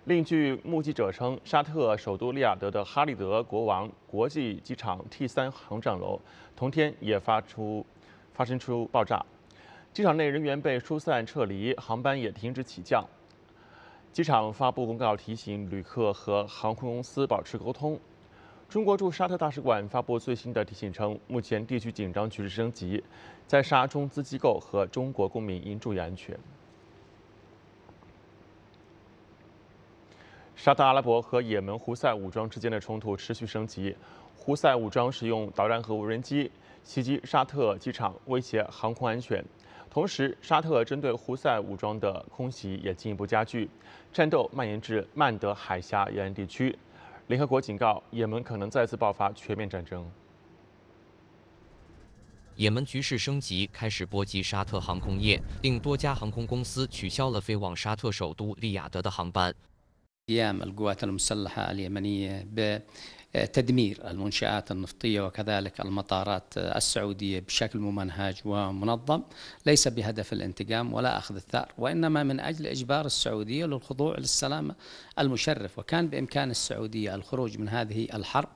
另据目击者称，沙特首都利雅得的哈利德国王国际机场 T3航站楼同天也发生出爆炸，机场内人员被疏散撤离，航班也停止起降。机场发布公告提醒旅客和航空公司保持沟通。中国驻沙特大使馆发布最新的提醒称，目前地区紧张局势升级，在沙中资机构和中国公民应注意安全。沙特阿拉伯和也门胡塞武装之间的冲突持续升级，胡塞武装使用导弹和无人机袭击沙特机场，威胁航空安全。同时，沙特针对胡塞武装的空袭也进一步加剧，战斗蔓延至曼德海峡沿岸地区。联合国警告，也门可能再次爆发全面战争。 也门局势升级，开始波及沙特航空业，令多家航空公司取消了飞往沙特首都利雅得的航班。 قيام القوات المسلحة اليمنية بتدمير المنشآت النفطية وكذلك المطارات السعودية بشكل ممنهج ومنظم ليس بهدف الانتقام ولا أخذ الثأر، وإنما من أجل إجبار السعودية للخضوع للسلام المشرف، وكان بإمكان السعودية الخروج من هذه الحرب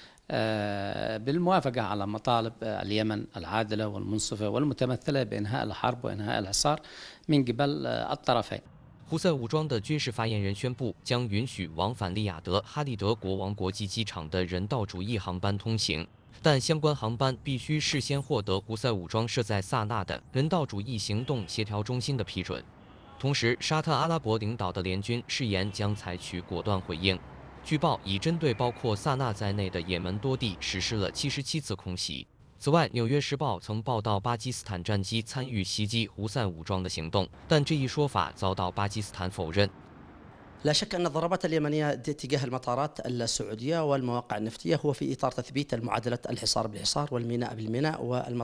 بالموافقة على مطالب اليمن العادلة والمنصفة والمتمثلة بإنهاء الحرب وإنهاء الحصار من قبل الطرفين。 胡塞武装的军事发言人宣布，将允许往返利雅得哈利德国王国际机场的人道主义航班通行，但相关航班必须事先获得胡塞武装设在萨那的人道主义行动协调中心的批准。同时，沙特阿拉伯领导的联军誓言将采取果断回应。据报，已针对包括萨那在内的也门多地实施了77次空袭。此外，《纽约时报》曾报道巴基斯坦战机参与袭击胡塞武装的行动，但这一说法遭到巴基斯坦否认。 لا شك أن الضربات اليمنية تجاه المطارات السعودية والمواقع النفطية هو في إطار تثبيت المعادلة الحصار بالحصار والميناء بالميناء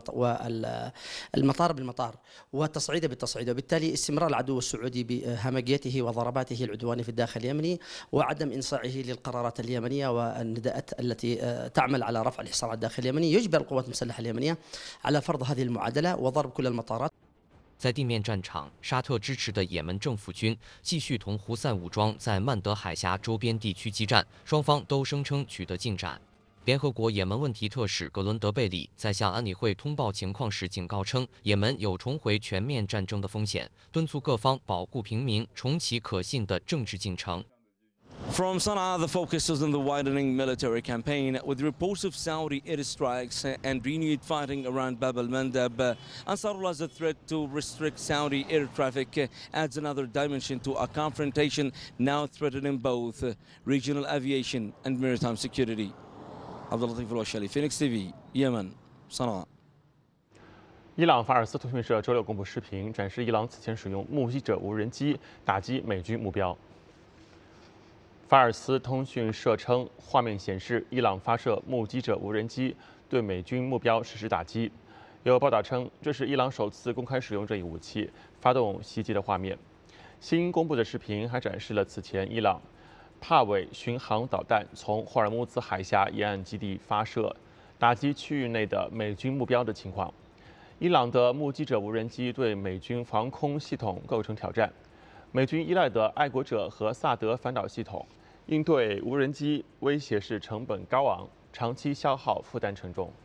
والمطار بالمطار والتصعيد بالتصعيد، وبالتالي استمرار العدو السعودي بهمجيته وضرباته العدوانية في الداخل اليمني وعدم إنصاعه للقرارات اليمنية والنداءات التي تعمل على رفع الحصار الداخلي اليمني يجبر القوات المسلحة اليمنية على فرض هذه المعادلة وضرب كل المطارات。 在地面战场，沙特支持的也门政府军继续同胡塞武装在曼德海峡周边地区激战，双方都声称取得进展。联合国也门问题特使格伦德贝里在向安理会通报情况时警告称，也门有重回全面战争的风险，敦促各方保护平民，重启可信的政治进程。 From Sana'a, the focus is on the widening military campaign, with reports of Saudi airstrikes and renewed fighting around Bab al-Mandab. Ansarullah's threat to restrict Saudi air traffic adds another dimension to a confrontation now threatening both regional aviation and maritime security. Abdul Latif al-Washali, Phoenix TV, Yemen, Sana'a. 伊朗法尔斯通讯社周六公布视频，展示伊朗此前使用目击者无人机打击美军目标。法尔斯通讯社称，画面显示伊朗发射目击者无人机对美军目标实施打击。有报道称，这是伊朗首次公开使用这一武器发动袭击的画面。新公布的视频还展示了此前伊朗帕韦巡航导弹从霍尔木兹海峡沿岸基地发射，打击区域内的美军目标的情况。伊朗的目击者无人机对美军防空系统构成挑战。美军依赖的爱国者和萨德反导系统。应对无人机威胁是成本高昂、长期消耗负担沉重。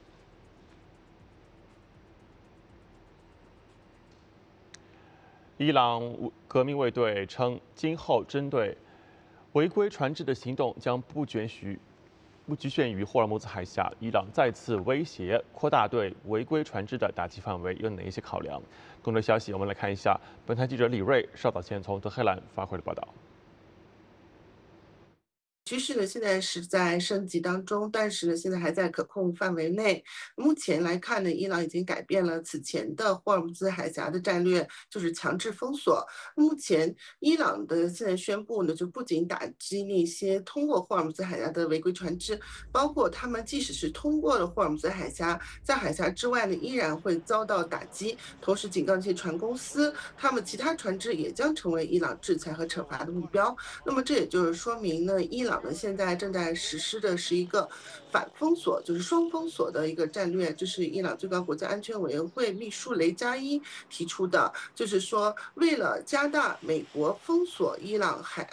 伊朗革命卫队称，今后针对违规船只的行动将不局限于霍尔木兹海峡。伊朗再次威胁扩大对违规船只的打击范围，有哪一些考量？更多消息，我们来看一下本台记者李锐稍早前从德黑兰发回的报道。 局势呢，现在是在升级当中，但是呢，现在还在可控范围内。目前来看呢，伊朗已经改变了此前的霍尔木兹海峡的战略，就是强制封锁。目前伊朗的现在宣布呢，就不仅打击那些通过霍尔木兹海峡的违规船只，包括他们即使是通过了霍尔木兹海峡，在海峡之外呢，依然会遭到打击。同时警告这些船公司，他们其他船只也将成为伊朗制裁和惩罚的目标。那么这也就是说明呢，伊朗现在正在实施的是一个反封锁，就是双封锁的一个战略。这是伊朗最高国家安全委员会秘书雷加伊提出的，就是说为了加大美国封锁伊朗